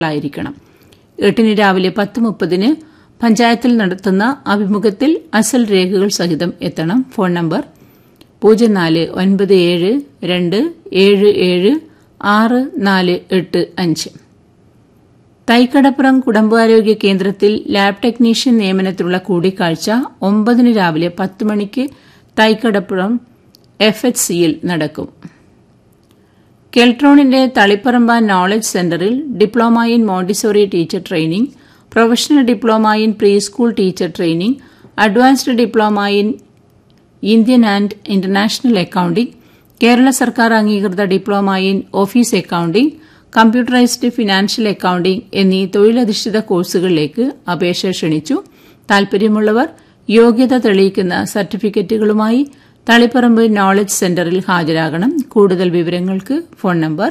ആയിരിക്കണം. 8 രാവിലെ 10:30 പഞ്ചായത്തിൽ നടത്തുന്ന അഭിമുഖത്തിൽ അസൽ രേഖകൾ സഹിതം എത്തണം. Phone number 0497776485. തൈക്കടപ്പുറം കുടുംബാരോഗ്യ കേന്ദ്രത്തിൽ ലാബ് ടെക്നീഷ്യൻ നിയമനത്തിലുള്ള കൂടിക്കാഴ്ച 9 രാവിലെ 10 മണിക്ക് തൈക്കടപ്പുറം FHCയിൽ നടക്കും. കെൽട്രോണിന്റെ തളിപ്പറമ്പ നോളജ് സെന്ററിൽ diploma in Montessori teacher training, professional diploma in pre school teacher training, advanced diploma in Indian and international accounting, Kerala സർക്കാർ അംഗീകൃത diploma in office accounting, computerised financial accounting എന്നീ തൊഴിലധിഷ്ഠിത കോഴ്സുകളിലേക്ക് അപേക്ഷ ക്ഷണിച്ചു. താൽപര്യമുള്ളവർ യോഗ്യത തെളിയിക്കുന്ന സർട്ടിഫിക്കറ്റുകളുമായി തളിപ്പറമ്പ് നോളജ് സെന്ററിൽ ഹാജരാകണം. കൂടുതൽ വിവരങ്ങൾക്ക് ഫോൺ നമ്പർ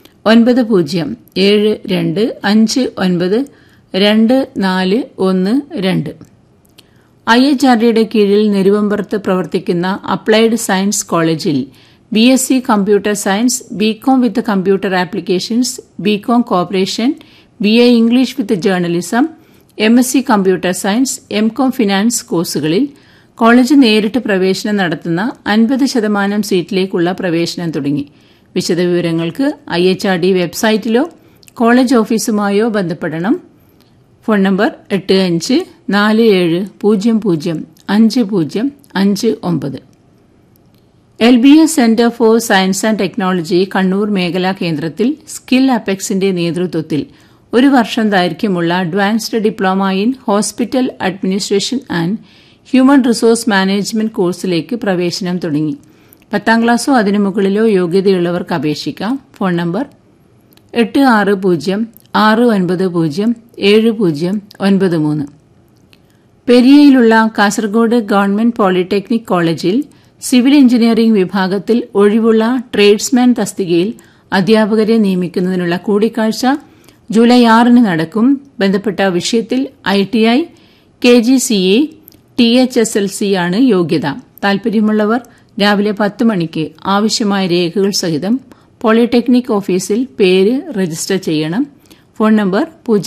9072592412. IHRDയുടെ കീഴിൽ നെരുവമ്പുറത്ത് പ്രവർത്തിക്കുന്ന അപ്ലൈഡ് സയൻസ് കോളേജിൽ BSc computer science, BCom with computer applications, BCom corporation, BA English with journalism, MSc computer science, MCom finance കോഴ്സുകളിൽ കോളേജ് നേരിട്ട് പ്രവേശനം നടത്തുന്ന 50% സീറ്റിലേക്കുള്ള പ്രവേശനം തുടങ്ങി. വിശദവിവരങ്ങൾക്ക് IHRD വെബ്സൈറ്റിലോ കോളേജ് ഓഫീസുമായോ ബന്ധപ്പെടണം. Phone number 8547005059. LBS centre for science and technology Kannur മേഖലാ കേന്ദ്രത്തിൽ സ്കിൽ അപെക്സിന്റെ നേതൃത്വത്തിൽ 1 വർഷം ദൈർഘ്യമുള്ള advanced diploma in hospital administration and human resource management കോഴ്സിലേക്ക് പ്രവേശനം തുടങ്ങി. 10ാം ക്ലാസ്സോ അതിനു മുകളിലോ യോഗ്യതയുള്ളവർക്ക് അപേക്ഷിക്കാം. Phone number 8660690793. പെരിയയിലുള്ള Kasaragod government polytechnic കോളേജിൽ സിവിൽ എഞ്ചിനീയറിംഗ് വിഭാഗത്തിൽ ഒഴിവുള്ള ട്രേഡ്സ്മാൻ തസ്തികയിൽ അധ്യാപകരെ നിയമിക്കുന്നതിനുള്ള കൂടിക്കാഴ്ച ജൂലൈ 6 നടക്കും. ബന്ധപ്പെട്ട വിഷയത്തിൽ ITI, KGCE, THSLC ആണ് യോഗ്യത. താൽപര്യമുള്ളവർ രാവിലെ 10 മണിക്ക് ആവശ്യമായ രേഖകൾ സഹിതം പോളിടെക്നിക് ഓഫീസിൽ പേര് രജിസ്റ്റർ ചെയ്യണം. Phone number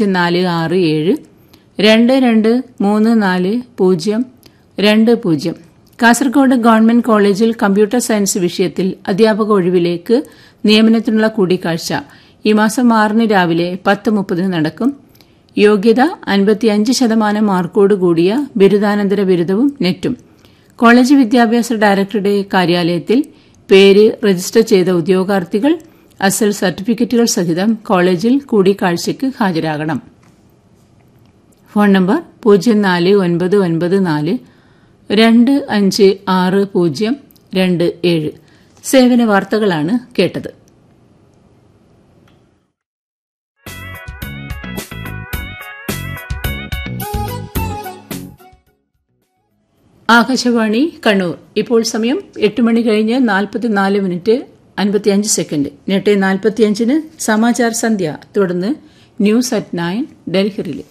0467223420. കാസർഗോഡ് ഗവൺമെന്റ് കോളേജിൽ കമ്പ്യൂട്ടർ സയൻസ് വിഷയത്തിൽ അധ്യാപക ഒഴിവിലേക്ക് നിയമനത്തിനുള്ള കൂടിക്കാഴ്ച ഈ മാസം 6 രാവിലെ 10:30 നടക്കും. യോഗ്യത 55% മാർക്കോട് കൂടിയ ബിരുദാനന്തര ബിരുദവും നെറ്റും. കോളേജ് വിദ്യാഭ്യാസ ഡയറക്ടറുടെ കാര്യാലയത്തിൽ പേര് രജിസ്റ്റർ ചെയ്ത ഉദ്യോഗാർത്ഥികൾ അസൽ സർട്ടിഫിക്കറ്റുകൾ സഹിതം കോളേജിൽ കൂടിക്കാഴ്ചയ്ക്ക് ഹാജരാകണം. Phone number 0499256027. സേവന വാർത്തകളാണ് കേട്ടത്. ആകാശവാണി കണ്ണൂർ. ഇപ്പോൾ സമയം 8 മണി കഴിഞ്ഞ് 44 മിനിറ്റ് 55 സെക്കൻഡ്. 8:45 സമാചാർ സന്ധ്യ. തുടർന്ന് ന്യൂസ് അറ്റ് 9 ഡൽഹിയിലെ.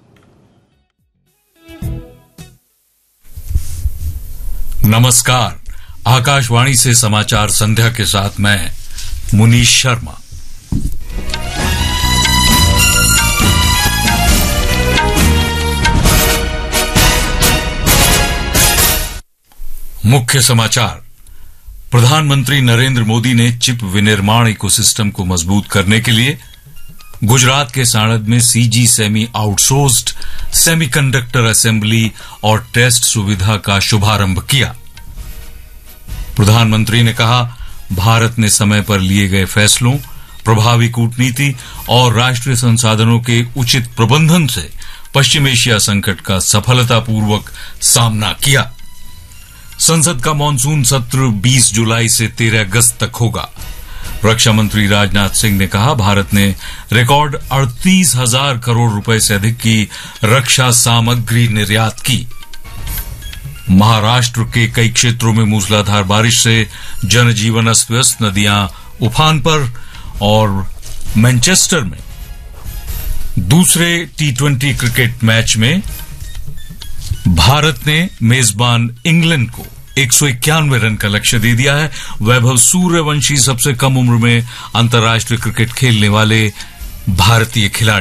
नमस्कार. आकाशवाणी से समाचार संध्या के साथ मैं मुनीश शर्मा. मुख्य समाचार. प्रधानमंत्री नरेंद्र मोदी ने चिप विनिर्माण इकोसिस्टम को मजबूत करने के लिए गुजरात के साणंद में CG semi outsourced semiconductor assembly और टेस्ट सुविधा का शुभारंभ किया. प्रधानमंत्री ने कहा, भारत ने समय पर लिए गए फैसलों, प्रभावी कूटनीति और राष्ट्रीय संसाधनों के उचित प्रबंधन से पश्चिम एशिया संकट का सफलतापूर्वक सामना किया. संसद का मानसून सत्र 20 जुलाई से 13 अगस्त तक होगा. रक्षा मंत्री राजनाथ सिंह ने कहा, भारत ने रिकॉर्ड 38,000 करोड़ रुपए से अधिक की रक्षा सामग्री निर्यात की. महाराष्ट्र के कई क्षेत्रों में मूसलाधार बारिश से जनजीवन अस्त व्यस्त, नदियां उफान पर. और मैनचेस्टर में दूसरे T20 क्रिकेट मैच में भारत ने मेजबान इंग्लैंड को 191 रन का लक्ष्य दे दिया है. वैभव सूर्यवंशी सबसे कम उम्र में अंतर्राष्ट्रीय क्रिकेट खेलने वाले भारतीय खिलाड़ी.